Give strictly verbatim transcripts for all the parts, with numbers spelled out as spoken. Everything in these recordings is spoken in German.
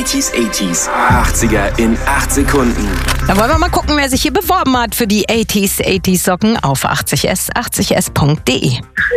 achtziger, achtziger, achtziger in acht Sekunden. Da wollen wir mal gucken, wer sich hier beworben hat für die achtziger, achtziger Socken auf achtzig S, achtzig S punkt de.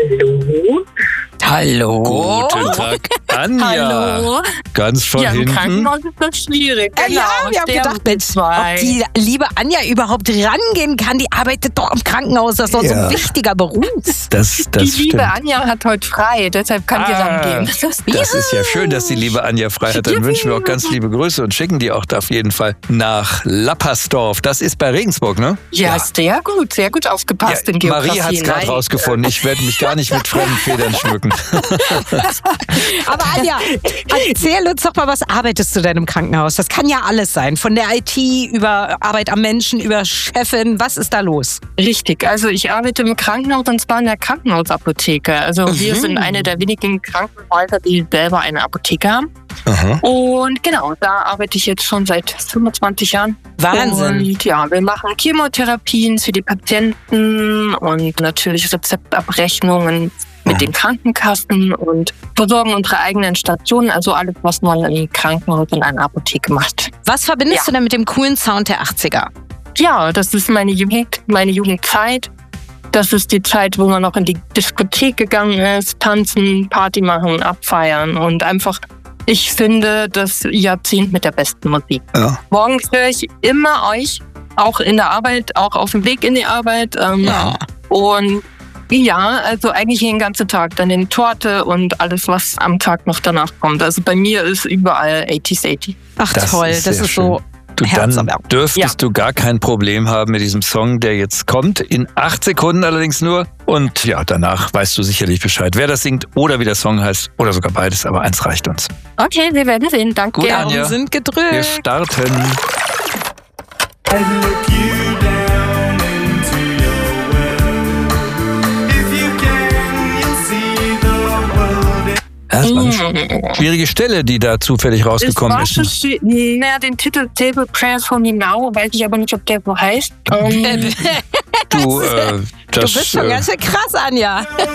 Hallo. Hallo. Guten Tag, Anja. Hallo. Ganz von Ja, im hinten. Krankenhaus ist das schwierig. Äh, Genau, ja, wir haben gedacht, Mensch, ob die liebe Anja überhaupt rangehen kann. Die arbeitet doch im Krankenhaus. Das ist doch so Ja. ein wichtiger Beruf. Das, das Die stimmt. liebe Anja hat heute frei, deshalb kann die Ah. rangehen. Das ist ja schön, dass die liebe Anja frei hat. Dann wünschen wir auch ganz liebe Grüße und schicken die auch da auf jeden Fall nach Lappersdorf. Das ist bei Regensburg, ne? Ja, sehr gut, sehr gut aufgepasst in Geografie. Marie hat es gerade Nein. rausgefunden. Ich werde mich gar nicht mit fremden Federn schmücken. Aber Anja, erzähl uns doch mal, was arbeitest du denn im Krankenhaus? Das kann ja alles sein. Von der I T über Arbeit am Menschen, über Chefin. Was ist da los? Richtig, also ich arbeite im Krankenhaus und zwar in der Krankenhausapotheke. Also wir Mhm. sind eine der wenigen Krankenhäuser, die selber eine Apotheke haben. Aha. Und genau, da arbeite ich jetzt schon seit fünfundzwanzig Jahren. Wahnsinn. Und ja, wir machen Chemotherapien für die Patienten und natürlich Rezeptabrechnungen mit den Krankenkassen und versorgen unsere eigenen Stationen, also alles, was man im Krankenhaus in einer Apotheke macht. Was verbindest Ja. du denn mit dem coolen Sound der achtziger? Ja, das ist meine Jugend, meine Jugendzeit. Das ist die Zeit, wo man noch in die Diskothek gegangen ist, tanzen, Party machen, abfeiern und einfach, ich finde, das Jahrzehnt mit der besten Musik. Ja. Morgens höre ich immer euch, auch in der Arbeit, auch auf dem Weg in die Arbeit. Ähm, Ja. Und ja, also eigentlich den ganzen Tag. Dann den Torte und alles, was am Tag noch danach kommt. Also bei mir ist überall achtziger, achtziger. Ach Das toll, ist das sehr ist so Du, dann herzerwärmend. dürftest Ja. du gar kein Problem haben mit diesem Song, der jetzt kommt. In acht Sekunden allerdings nur. Und ja, danach weißt du sicherlich Bescheid, wer das singt oder wie der Song heißt. Oder sogar beides, aber eins reicht uns. Okay, wir werden sehen. Danke. Gut, Daumen Anja. sind Wir gedrückt. starten. Look you down into your well. If you can, you'll see the world. Ja, das war eine schwierige Stelle, die da zufällig Es rausgekommen war ist. so schön. Naja, den Titel Table Prayers for Me Now, weiß ich aber nicht, ob der so heißt. Ähm, Du, äh, Du das, bist schon äh, ganz schön krass, Anja.